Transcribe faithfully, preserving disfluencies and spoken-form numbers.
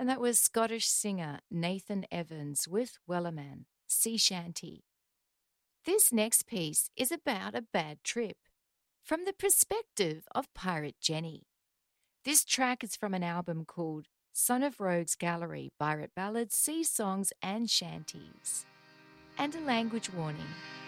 And that was Scottish singer Nathan Evans with Wellerman, Sea Shanty. This next piece is about a bad trip from the perspective of Pirate Jenny. This track is from an album called Son of Rogues Gallery, Pirate Ballads, Sea Songs and Shanties. And a language warning.